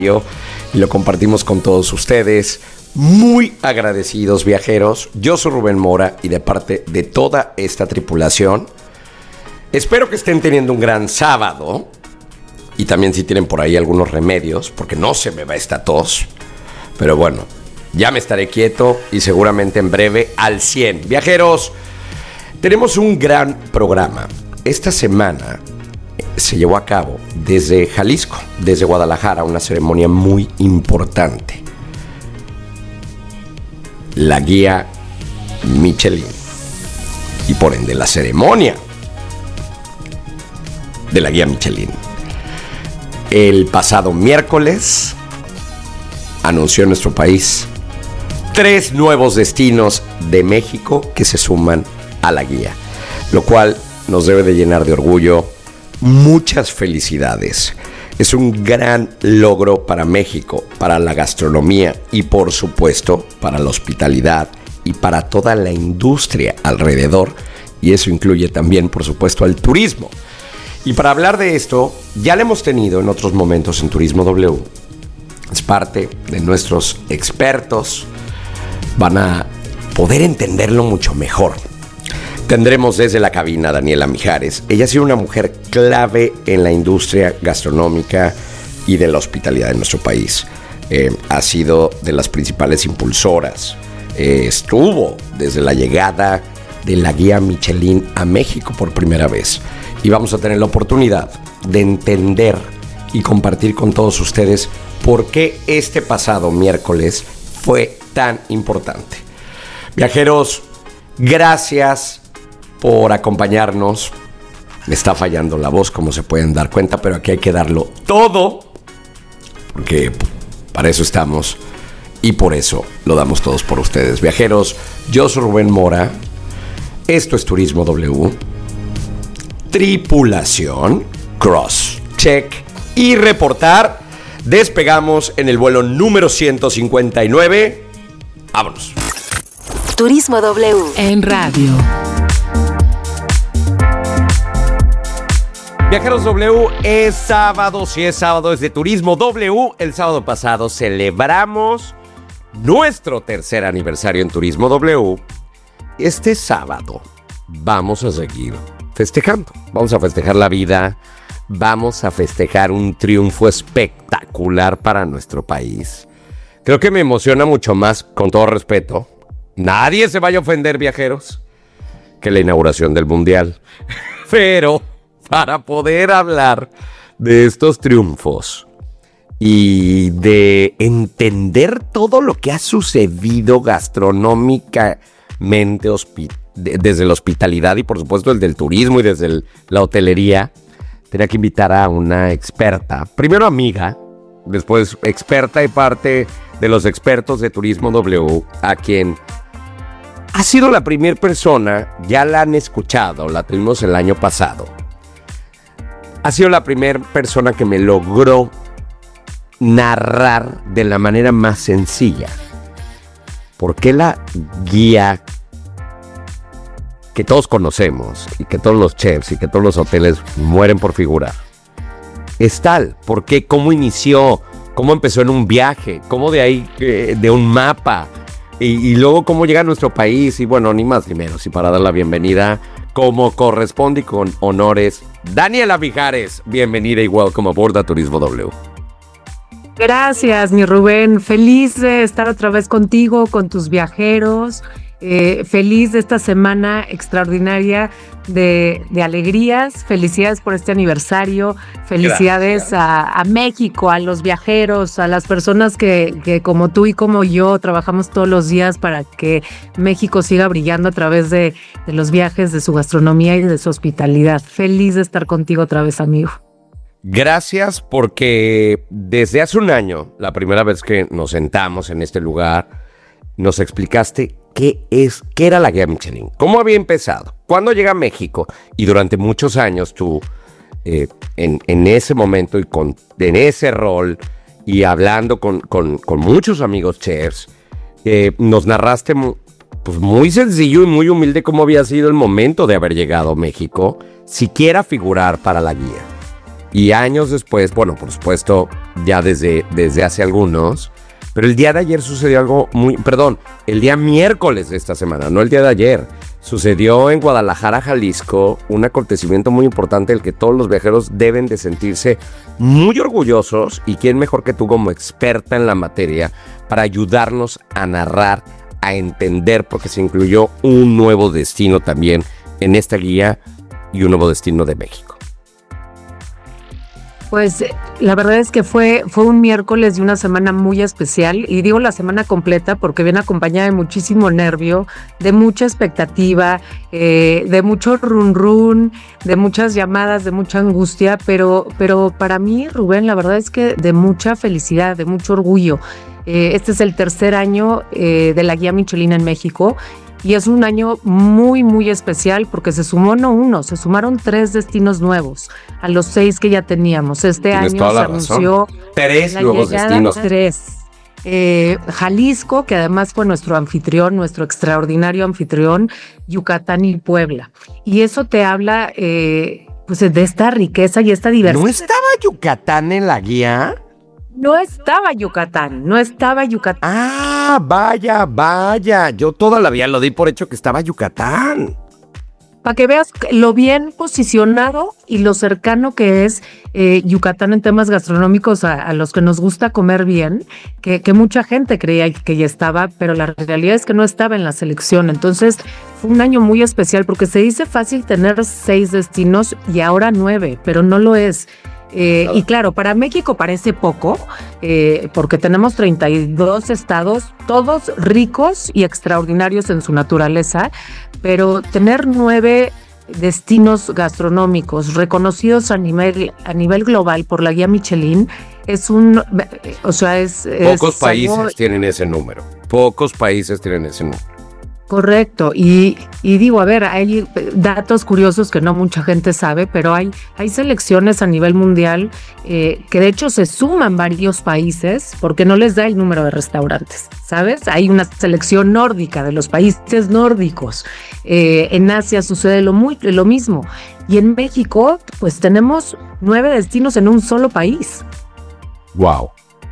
y lo compartimos con todos ustedes. Muy agradecidos, viajeros. Yo soy Rubén Mora y de parte de toda esta tripulación, espero que estén teniendo un gran sábado. Y también si tienen por ahí algunos remedios, porque no se me va esta tos. Pero bueno, ya me estaré quieto y seguramente en breve al 100. Viajeros, tenemos un gran programa. Esta semana se llevó a cabo desde Jalisco, desde Guadalajara, una ceremonia muy importante. La guía Michelin. Y por ende la ceremonia de la guía Michelin. El pasado miércoles anunció en nuestro país 3 nuevos destinos de México que se suman a la guía, lo cual nos debe de llenar de orgullo. Muchas felicidades. Es un gran logro para México, para la gastronomía y por supuesto para la hospitalidad y para toda la industria alrededor, y eso incluye también por supuesto al turismo. Y para hablar de esto, ya lo hemos tenido en otros momentos en Turismo W. Es parte de nuestros expertos. Van a poder entenderlo mucho mejor. Tendremos desde la cabina a Daniela Mijares. Ella ha sido una mujer clave en la industria gastronómica y de la hospitalidad de nuestro país. Ha sido de las principales impulsoras. Estuvo desde la llegada de la guía Michelin a México por primera vez. Y vamos a tener la oportunidad de entender y compartir con todos ustedes por qué este pasado miércoles fue tan importante. Viajeros, gracias por acompañarnos. Me está fallando la voz, como se pueden dar cuenta, pero aquí hay que darlo todo, porque para eso estamos y por eso lo damos todos por ustedes. Viajeros, yo soy Rubén Mora. Esto es Turismo W. Tripulación, cross, check y reportar. Despegamos en el vuelo número 159. Vámonos. Turismo W en radio. Viajeros W, es sábado. Si es sábado, es de Turismo W. El sábado pasado celebramos nuestro tercer aniversario en Turismo W. Este sábado vamos a seguir festejando. Vamos a festejar la vida. Vamos a festejar un triunfo espectacular para nuestro país. Creo que me emociona mucho más, con todo respeto, nadie se vaya a ofender, viajeros, que la inauguración del Mundial. Pero para poder hablar de estos triunfos y de entender todo lo que ha sucedido gastronómicamente desde la hospitalidad y por supuesto el del turismo y desde la hotelería, tenía que invitar a una experta, primero amiga, después experta y parte de los expertos de Turismo W, a quien ha sido la primera persona, ya la han escuchado, la tuvimos el año pasado, ha sido la primera persona que me logró narrar de la manera más sencilla por qué la guía que todos conocemos y que todos los chefs y que todos los hoteles mueren por figurar es tal. ¿Por qué? ¿Cómo inició? ¿Cómo empezó en un viaje? ¿Cómo de ahí, de un mapa? Y luego cómo llega a nuestro país. Y bueno, ni más ni menos. Y para dar la bienvenida, como corresponde y con honores, Daniela Mijares. Bienvenida y welcome aboard a Turismo W. Gracias, mi Rubén. Feliz de estar otra vez contigo, con tus viajeros. Feliz de esta semana extraordinaria de alegrías. Felicidades por este aniversario. Felicidades a México, a los viajeros, a las personas que como tú y como yo trabajamos todos los días para que México siga brillando a través de los viajes, de su gastronomía y de su hospitalidad. Feliz de estar contigo otra vez, amigo. Gracias, porque desde hace un año, la primera vez que nos sentamos en este lugar, nos explicaste qué era la guía Michelin, cómo había empezado, cuándo llega a México, y durante muchos años tú, en ese momento y en ese rol, y hablando con muchos amigos chefs, nos narraste pues muy sencillo y muy humilde cómo había sido el momento de haber llegado a México, siquiera figurar para la guía. Y años después, bueno, por supuesto, ya desde hace algunos, pero el día de ayer sucedió algo el día miércoles de esta semana, no el día de ayer. Sucedió en Guadalajara, Jalisco, un acontecimiento muy importante del que todos los viajeros deben de sentirse muy orgullosos, y quién mejor que tú como experta en la materia para ayudarnos a narrar, a entender, porque se incluyó un nuevo destino también en esta guía y un nuevo destino de México. Pues la verdad es que fue un miércoles de una semana muy especial, y digo la semana completa porque viene acompañada de muchísimo nervio, de mucha expectativa, de mucho run run, de muchas llamadas, de mucha angustia, pero para mí, Rubén, la verdad es que de mucha felicidad, de mucho orgullo. Este es el tercer año de la guía Michelin en México. Y es un año muy, muy especial porque se sumaron 3 destinos nuevos a los 6 que ya teníamos. Este año se anunció 3 nuevos destinos. 3. Jalisco, que además fue nuestro extraordinario anfitrión, Yucatán y Puebla. Y eso te habla pues de esta riqueza y esta diversidad. ¿No estaba Yucatán en la guía? No estaba Yucatán. Ah, vaya. Yo toda la vida lo di por hecho que estaba Yucatán. Para que veas lo bien posicionado y lo cercano que es Yucatán en temas gastronómicos a los que nos gusta comer bien, que mucha gente creía que ya estaba, pero la realidad es que no estaba en la selección. Entonces fue un año muy especial porque se dice fácil tener 6 destinos y ahora 9, pero no lo es. Y claro, para México parece poco, porque tenemos 32 estados, todos ricos y extraordinarios en su naturaleza, pero tener 9 destinos gastronómicos reconocidos a nivel global por la guía Michelin Pocos países tienen ese número. Correcto, y digo, a ver, hay datos curiosos que no mucha gente sabe, pero hay selecciones a nivel mundial que de hecho se suman varios países porque no les da el número de restaurantes, ¿sabes? Hay una selección nórdica de los países nórdicos, en Asia sucede lo mismo, y en México pues tenemos 9 destinos en un solo país. Wow.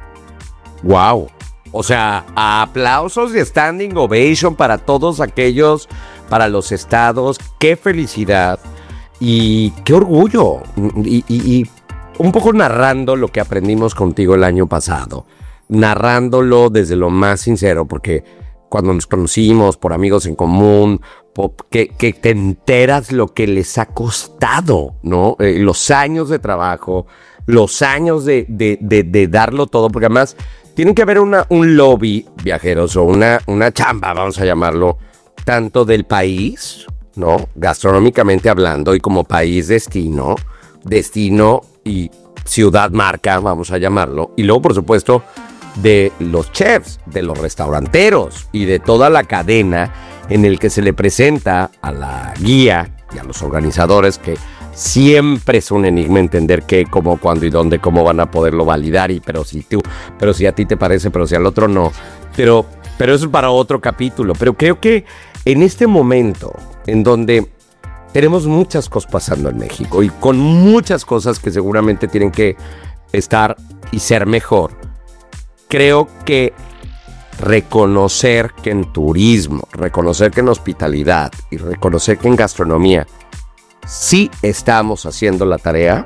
O sea, aplausos y standing ovation para todos aquellos, para los estados. ¡Qué felicidad! Y qué orgullo. Y un poco narrando lo que aprendimos contigo el año pasado. Narrándolo desde lo más sincero, porque cuando nos conocimos por amigos en común, que te enteras lo que les ha costado, ¿no? Los años de trabajo, los años de darlo todo, porque además tiene que haber un lobby, viajeros, o una chamba, vamos a llamarlo, tanto del país, ¿no? Gastronómicamente hablando, y como país destino y ciudad marca, vamos a llamarlo, y luego, por supuesto, de los chefs, de los restauranteros y de toda la cadena en el que se le presenta a la guía y a los organizadores, que siempre es un enigma entender qué, cómo, cuándo y dónde, cómo van a poderlo validar, pero si a ti te parece, pero si al otro no. Pero eso es para otro capítulo. Pero creo que en este momento en donde tenemos muchas cosas pasando en México y con muchas cosas que seguramente tienen que estar y ser mejor, creo que reconocer que en turismo, reconocer que en hospitalidad y reconocer que en gastronomía sí estamos haciendo la tarea,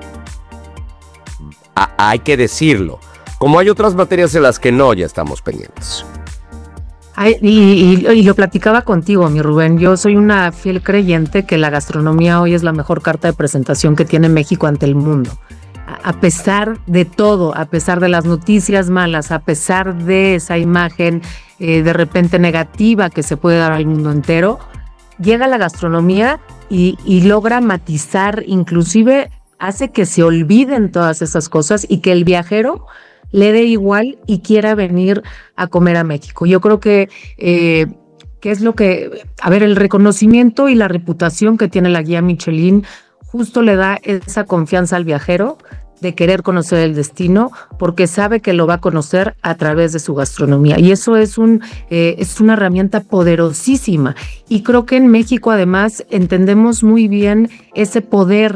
hay que decirlo. Como hay otras materias en las que no, ya estamos pendientes. Y lo platicaba contigo, mi Rubén. Yo soy una fiel creyente que la gastronomía hoy es la mejor carta de presentación que tiene México ante el mundo. A pesar de todo, a pesar de las noticias malas, a pesar de esa imagen de repente negativa que se puede dar al mundo entero, llega la gastronomía y logra matizar, inclusive hace que se olviden todas esas cosas y que el viajero le dé igual y quiera venir a comer a México. Yo creo que es lo que, el reconocimiento y la reputación que tiene la guía Michelin justo le da esa confianza al viajero de querer conocer el destino porque sabe que lo va a conocer a través de su gastronomía. Y eso es una herramienta poderosísima. Y creo que en México además entendemos muy bien ese poder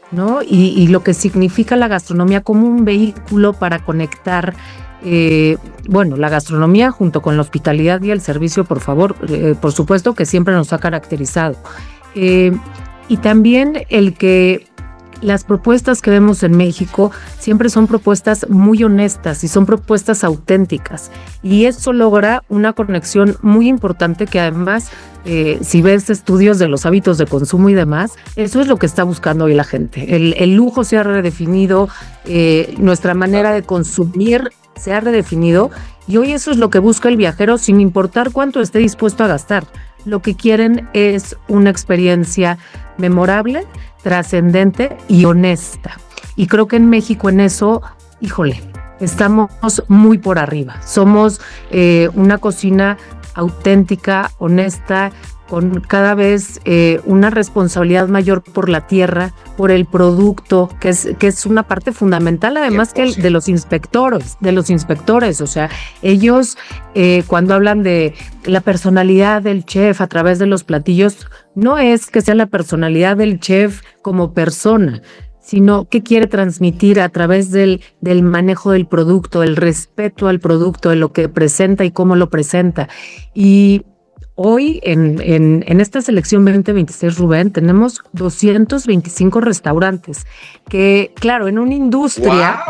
¿no? Y lo que significa la gastronomía como un vehículo para conectar, la gastronomía junto con la hospitalidad y el servicio, por supuesto que siempre nos ha caracterizado. Y también el que las propuestas que vemos en México siempre son propuestas muy honestas y son propuestas auténticas. Y eso logra una conexión muy importante que además, si ves estudios de los hábitos de consumo y demás, eso es lo que está buscando hoy la gente. El lujo se ha redefinido, nuestra manera de consumir se ha redefinido y hoy eso es lo que busca el viajero sin importar cuánto esté dispuesto a gastar. Lo que quieren es una experiencia memorable, trascendente y honesta. Y creo que en México en eso, estamos muy por arriba. Somos una cocina auténtica, honesta, con cada vez una responsabilidad mayor por la tierra, por el producto, que es una parte fundamental, además que de los inspectores. O sea, ellos cuando hablan de la personalidad del chef a través de los platillos, no es que sea la personalidad del chef como persona, sino que quiere transmitir a través del manejo del producto, el respeto al producto, de lo que presenta y cómo lo presenta. Y hoy, en esta selección 2026, Rubén, tenemos 225 restaurantes que, claro, en una industria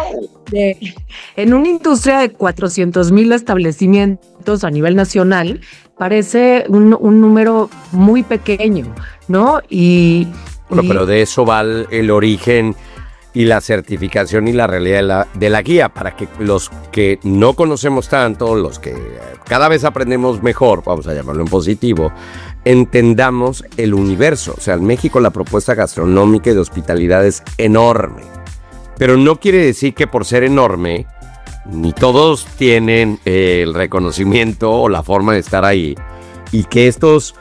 de 400,000 establecimientos a nivel nacional, parece un número muy pequeño, ¿no? Pero de eso va el origen y la certificación y la realidad de la guía, para que los que no conocemos tanto, los que cada vez aprendemos mejor, vamos a llamarlo en positivo, entendamos el universo. O sea, en México la propuesta gastronómica y de hospitalidad es enorme, pero no quiere decir que por ser enorme, ni todos tienen el reconocimiento o la forma de estar ahí, y que estos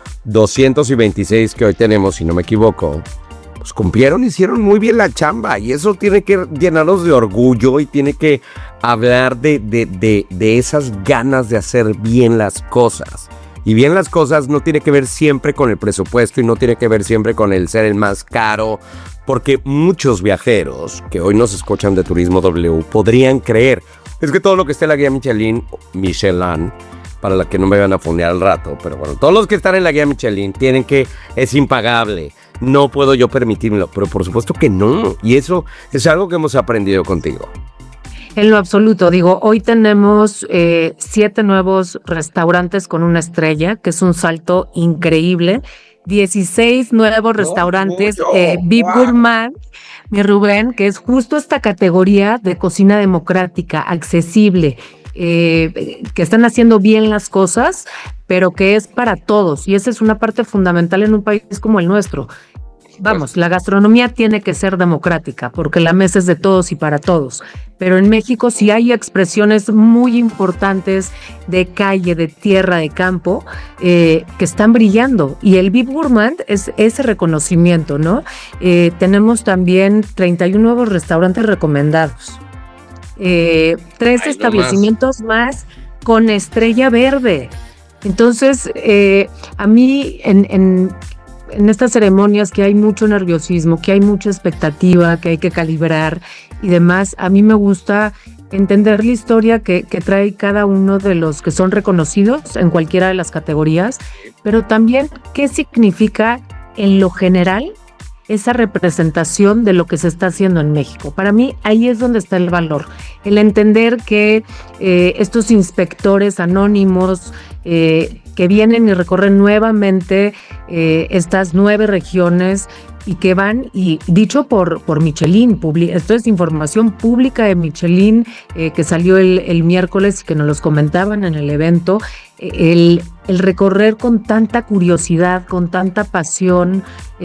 226 que hoy tenemos, si no me equivoco, pues cumplieron, hicieron muy bien la chamba, y eso tiene que llenarnos de orgullo y tiene que hablar de esas ganas de hacer bien las cosas. Y bien las cosas no tiene que ver siempre con el presupuesto y no tiene que ver siempre con el ser el más caro, porque muchos viajeros que hoy nos escuchan de Turismo W podrían creer, es que todo lo que esté en la guía Michelin, para la que no me van a fondear al rato, pero bueno, todos los que están en la guía Michelin tienen que, es impagable, no puedo yo permitírmelo, pero por supuesto que no, y eso es algo que hemos aprendido contigo. En lo absoluto, hoy tenemos 7 nuevos restaurantes con una estrella, que es un salto increíble, 16 nuevos restaurantes VIP Gourmand, mi Rubén, que es justo esta categoría de cocina democrática, accesible, que están haciendo bien las cosas, pero que es para todos, y esa es una parte fundamental en un país como el nuestro. Vamos, la gastronomía tiene que ser democrática, porque la mesa es de todos y para todos, pero en México sí hay expresiones muy importantes de calle, de tierra, de campo, que están brillando, y el VIP Gourmand es ese reconocimiento, ¿no? Tenemos también 31 nuevos restaurantes recomendados, 3 establecimientos más con estrella verde. Entonces, a mí en estas ceremonias que hay mucho nerviosismo, que hay mucha expectativa, que hay que calibrar y demás, a mí me gusta entender la historia que trae cada uno de los que son reconocidos en cualquiera de las categorías, pero también qué significa en lo general esa representación de lo que se está haciendo en México. Para mí ahí es donde está el valor, el entender que estos inspectores anónimos que vienen y recorren nuevamente estas 9 regiones y que van, y dicho por Michelin, esto es información pública de Michelin, que salió el miércoles y que nos los comentaban en el evento, el recorrer con tanta curiosidad, con tanta pasión,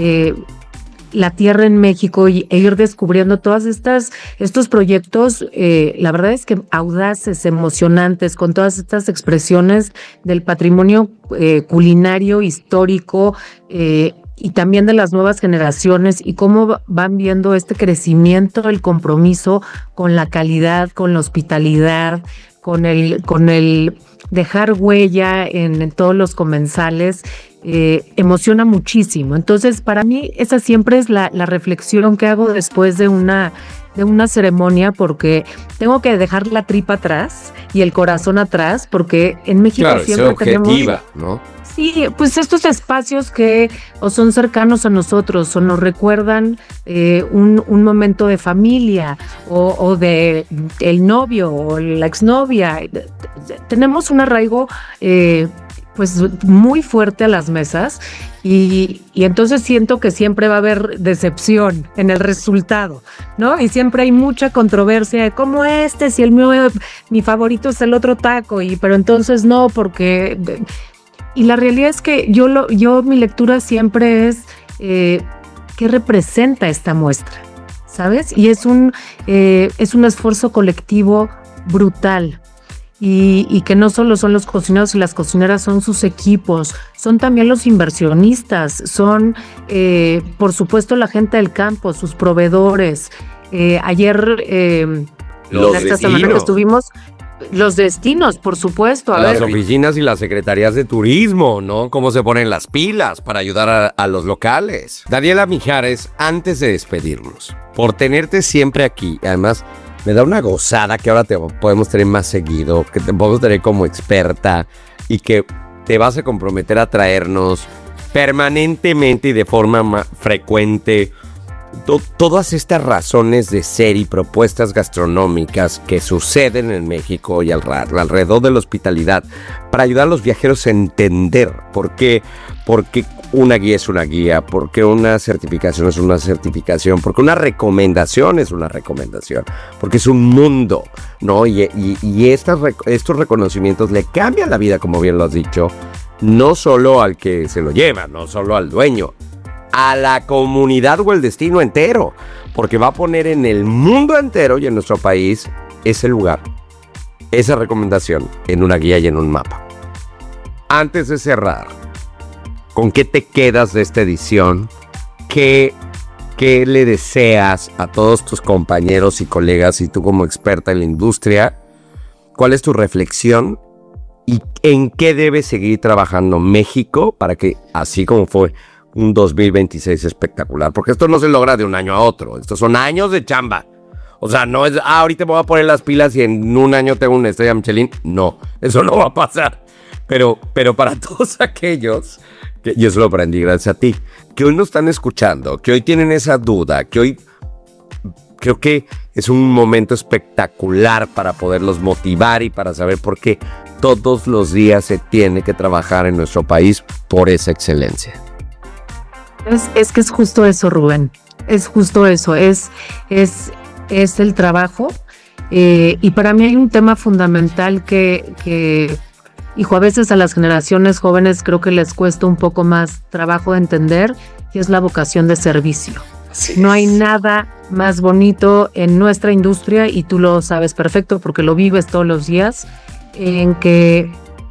la tierra en México e ir descubriendo todas estos proyectos, la verdad es que audaces, emocionantes, con todas estas expresiones del patrimonio culinario, histórico, y también de las nuevas generaciones, y cómo van viendo este crecimiento, el compromiso con la calidad, con la hospitalidad, con el dejar huella en todos los comensales, emociona muchísimo. Entonces, para mí, esa siempre es la reflexión que hago después de una ceremonia, porque tengo que dejar la tripa atrás y el corazón atrás, porque en México siempre objetiva, ¿no? Sí, pues estos espacios que o son cercanos a nosotros o nos recuerdan un momento de familia o de el novio o la exnovia. Tenemos un arraigo pues muy fuerte a las mesas y entonces siento que siempre va a haber decepción en el resultado, ¿no? Y siempre hay mucha controversia de cómo si el mío, mi favorito es el otro taco, pero entonces no, porque... Y la realidad es que mi lectura siempre es qué representa esta muestra, ¿sabes? Y es un esfuerzo colectivo brutal. Y que no solo son los cocineros y las cocineras, son sus equipos, son también los inversionistas, son por supuesto la gente del campo, sus proveedores. Ayer, en esta semana que estuvimos, los destinos, por supuesto. Las oficinas y las secretarías de turismo, ¿no? Cómo se ponen las pilas para ayudar a los locales. Daniela Mijares, antes de despedirnos, por tenerte siempre aquí, además me da una gozada que ahora te podemos tener más seguido, que te podemos tener como experta y que te vas a comprometer a traernos permanentemente y de forma frecuente todas estas razones de ser y propuestas gastronómicas que suceden en México y alrededor de la hospitalidad para ayudar a los viajeros a entender por qué una guía es una guía, por qué una certificación es una certificación, por qué una recomendación es una recomendación, porque es un mundo, ¿no? Y estos reconocimientos le cambian la vida, como bien lo has dicho, no solo al que se lo lleva, no solo al dueño, a la comunidad o el destino entero, porque va a poner en el mundo entero y en nuestro país ese lugar, esa recomendación en una guía y en un mapa. Antes de cerrar, ¿con qué te quedas de esta edición? ¿Qué le deseas a todos tus compañeros y colegas y tú como experta en la industria? ¿Cuál es tu reflexión? ¿Y en qué debe seguir trabajando México para que, así como fue un 2026 espectacular? Porque esto no se logra de un año a otro. Estos son años de chamba. O sea, no es, ahorita me voy a poner las pilas y en un año tengo una estrella Michelin. No, eso no va a pasar. Pero para todos aquellos, que yo eso lo aprendí gracias a ti, que hoy nos están escuchando, que hoy tienen esa duda, que hoy creo que es un momento espectacular para poderlos motivar y para saber por qué todos los días se tiene que trabajar en nuestro país por esa excelencia. Es que es justo eso, Rubén. Es justo eso. Es el trabajo. Y para mí hay un tema fundamental que, hijo, a veces a las generaciones jóvenes creo que les cuesta un poco más trabajo de entender, y es la vocación de servicio. No hay nada más bonito en nuestra industria, y tú lo sabes perfecto porque lo vives todos los días, en que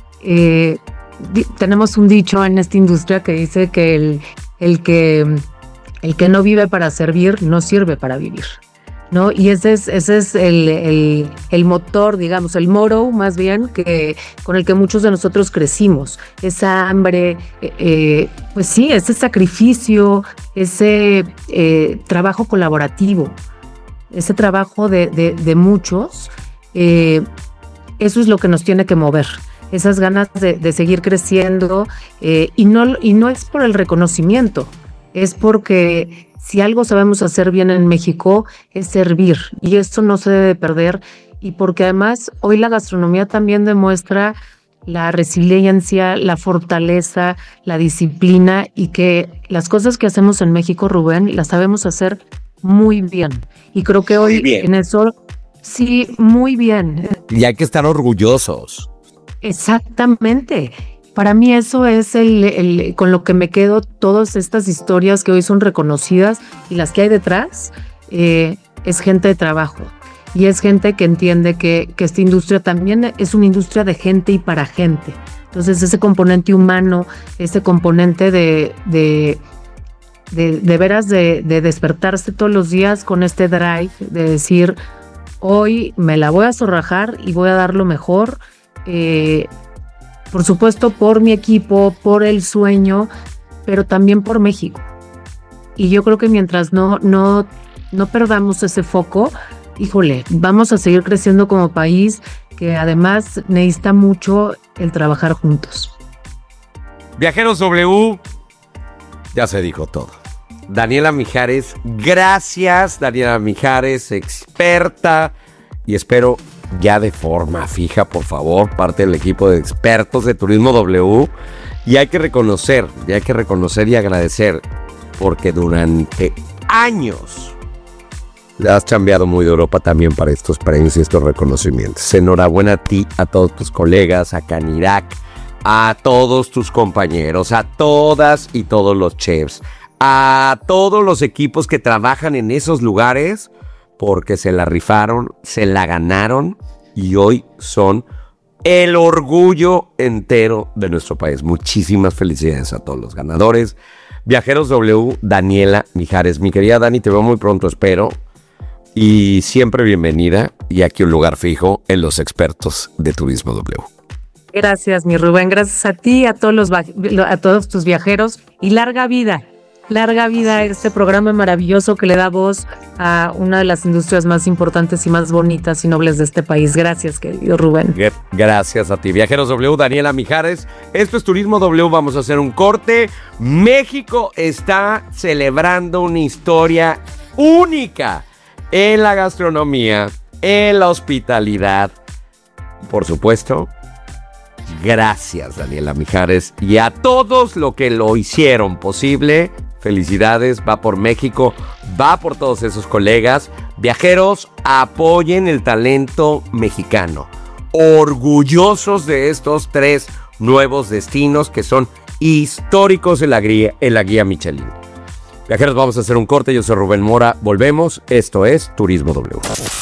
tenemos un dicho en esta industria que dice que el que no vive para servir no sirve para vivir, ¿no? Y ese es el motor, digamos, el moro más bien, con el que muchos de nosotros crecimos. Esa hambre, pues sí, ese sacrificio, ese trabajo colaborativo, ese trabajo de muchos, eso es lo que nos tiene que mover. Esas ganas de seguir creciendo, y no es por el reconocimiento, es porque si algo sabemos hacer bien en México es servir, y esto no se debe perder, y porque además hoy la gastronomía también demuestra la resiliencia, la fortaleza, la disciplina, y que las cosas que hacemos en México, Rubén, las sabemos hacer muy bien. Y creo que hoy en eso, sí, muy bien. Y hay que estar orgullosos. Exactamente. Para mí eso es con lo que me quedo, todas estas historias que hoy son reconocidas y las que hay detrás, es gente de trabajo. Y es gente que entiende que esta industria también es una industria de gente y para gente. Entonces ese componente humano, ese componente de veras de despertarse todos los días con este drive, de decir, Hoy me la voy a zorrajar y voy a dar lo mejor. Por supuesto, por mi equipo, por el sueño, pero también por México. Y yo creo que mientras no perdamos ese foco, híjole, vamos a seguir creciendo como país, que además necesita mucho el trabajar juntos. Viajeros W, ya se dijo todo. Daniela Mijares, gracias, Daniela Mijares, experta, y espero ya de forma fija, por favor, parte del equipo de expertos de Turismo W. Y hay que reconocer y agradecer, porque durante años has chambeado muy de Europa también para estos premios y estos reconocimientos. Enhorabuena a ti, a todos tus colegas, a Canirac, a todos tus compañeros, a todas y todos los chefs, a todos los equipos que trabajan en esos lugares, porque se la rifaron, se la ganaron y hoy son el orgullo entero de nuestro país. Muchísimas felicidades a todos los ganadores. Viajeros W, Daniela Mijares. Mi querida Dani, te veo muy pronto, espero. Y siempre bienvenida. Y aquí un lugar fijo en los expertos de Turismo W. Gracias, mi Rubén. Gracias a ti, a todos tus viajeros. Y larga vida a este programa maravilloso que le da voz a una de las industrias más importantes y más bonitas y nobles de este país. Gracias, querido Rubén. Gracias a ti. Viajeros W, Daniela Mijares. Esto es Turismo W. Vamos a hacer un corte. México está celebrando una historia única en la gastronomía, en la hospitalidad. Por supuesto, gracias, Daniela Mijares, y a todos los que lo hicieron posible. Felicidades, va por México, va por todos esos colegas. Viajeros, apoyen el talento mexicano. Orgullosos de estos 3 nuevos destinos que son históricos en la guía Michelin. Viajeros, vamos a hacer un corte. Yo soy Rubén Mora. Volvemos. Esto es Turismo W.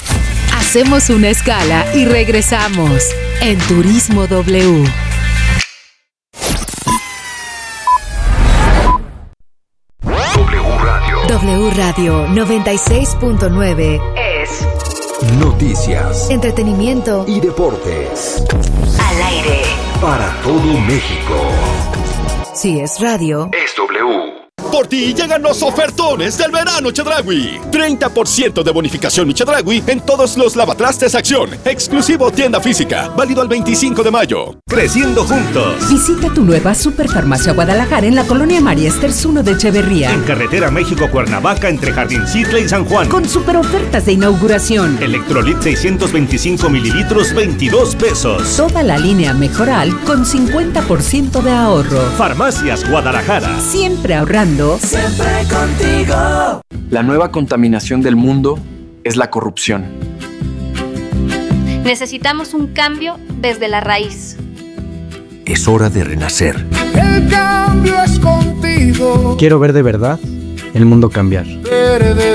Hacemos una escala y regresamos en Turismo W. W Radio 96.9 es noticias, entretenimiento y deportes. Al aire Para todo México. Si es radio, Es W. Por ti llegan los ofertones del verano Chedraui. 30% de bonificación Chedraui en todos los lavatrastes Acción. Exclusivo tienda física. Válido al 25 de mayo. Creciendo juntos. Visita tu nueva Superfarmacia Guadalajara en la colonia María Esters 1 de Echeverría. En carretera México-Cuernavaca entre Jardincitle y San Juan. Con super ofertas de inauguración. Electrolit 625 mililitros, 22 pesos. Toda la línea Mejoral con 50% de ahorro. Farmacias Guadalajara. Siempre ahorrando. Siempre contigo. La nueva contaminación del mundo es la corrupción. Necesitamos un cambio desde la raíz. Es hora de renacer. El cambio es contigo. Quiero ver de verdad el mundo cambiar.